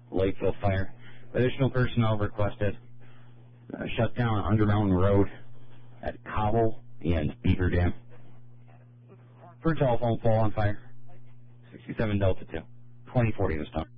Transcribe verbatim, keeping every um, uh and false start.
Lakeville Fire. Additional personnel requested. Uh, shut down Under Mountain Road at Cobble and Beaver Dam. For telephone, fall on fire. sixty-seven Delta two. twenty forty this time.